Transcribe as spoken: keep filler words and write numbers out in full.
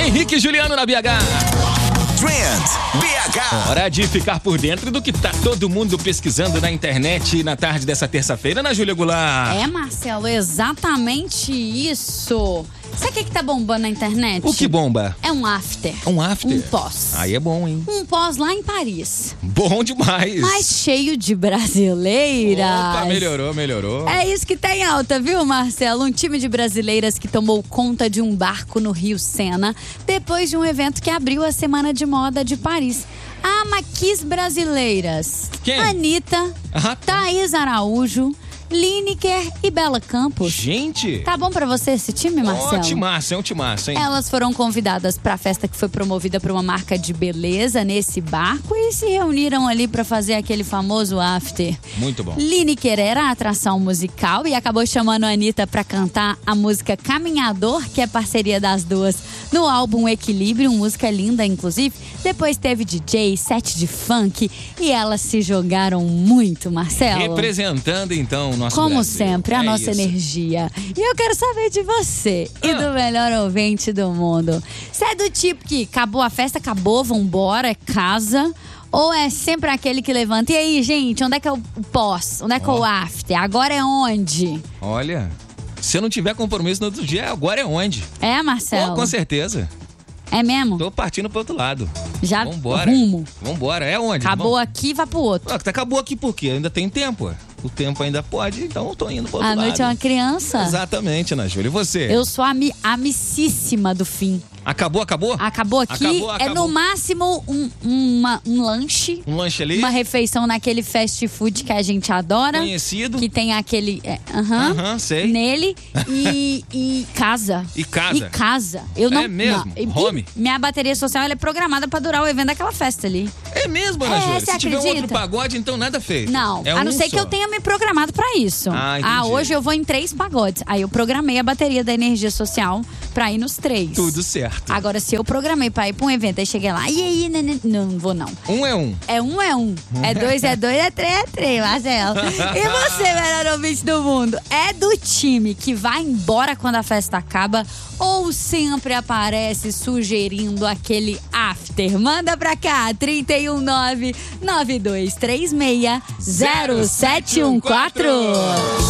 Henrique e Juliano na B H. Trend B H. Hora de ficar por dentro do que tá todo mundo pesquisando na internet na tarde dessa terça-feira, na Júlia Goulart. É, Marcelo, exatamente isso. Sabe o que, que tá bombando na internet? O que bomba? É um after. Um after? Um pós. Aí é bom, hein? Um pós lá em Paris. Bom demais. Mas cheio de brasileiras. Opa, melhorou, melhorou. É isso que tá em alta, viu, Marcelo? Um time de brasileiras que tomou conta de um barco no Rio Sena depois de um evento que abriu a Semana de Moda de Paris. A Maquis Brasileiras. Quem? Anitta, Ah, Thaís Araújo, Lineker e Bela Campos. gente. Tá bom pra você esse time, Marcelo? Ó, timaço, é um timaço, hein? Elas foram convidadas para a festa que foi promovida por uma marca de beleza nesse barco e se reuniram ali para fazer aquele famoso after. Muito bom. Lineker era a atração musical e acabou chamando a Anitta para cantar a música Caminhador, que é parceria das duas no álbum Equilíbrio, música linda, inclusive. Depois teve D J, set de funk e elas se jogaram muito, Marcelo. Representando, então, o nosso Como Brasil. sempre, a É nossa isso. energia. E eu quero saber de você e Ah. do melhor ouvinte do mundo. Você é do tipo que acabou a festa, acabou, vambora, é casa? Ou é sempre aquele que levanta? E aí, gente, onde é que é o pós? Onde é que é o Ó. after? Agora é onde? Olha, se eu não tiver compromisso no outro dia, agora é onde? É, Marcelo? Pô, com certeza. É mesmo? Tô partindo pro outro lado. Já Vambora. rumo. Vambora. É onde? Acabou Vamos- aqui, vai pro outro. Ah, acabou aqui por quê? Ainda tem tempo. O tempo ainda pode, então eu tô indo pro outro A noite é lado. uma criança. Exatamente, Ana Júlia. E você? Eu sou a ami- amicíssima do fim. Acabou, acabou? Acabou aqui, Acabou, é acabou. no máximo um, uma- um lanche. Um lanche ali? Uma refeição naquele fast food que a gente adora. Conhecido. Que tem aquele. é, Aham. Aham, sei. Nele. E, e casa. E casa. E casa. Eu não, É mesmo? não. E- Home? e minha bateria social ela é programada pra durar o evento daquela festa ali. É mesmo, Ana É, Júlia? você Se tiver um acredita? outro pagode, então nada feito. Não, é a não um ser que só. eu tenha me programado pra isso. Ah, entendi. hoje eu vou em três pagodes. Aí eu programei a bateria da energia social pra ir nos três. Tudo certo. Agora, se eu programei pra ir pra um evento, aí cheguei lá, e aí, nenê? Não, não vou não. Um é um. É um, é um. É dois, é dois, é três, é três, Marcelo. E você, melhor ouvinte do mundo? É do time que vai embora quando a festa acaba ou sempre aparece sugerindo aquele after? Manda pra cá, trinta e um nove nove dois três seis zero sete um quatro.